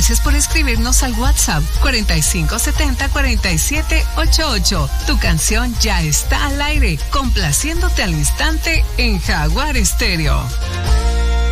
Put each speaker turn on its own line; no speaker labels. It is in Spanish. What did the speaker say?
Gracias por escribirnos al WhatsApp 4570-4788. Tu canción ya está al aire, complaciéndote al instante en Jaguar Estéreo.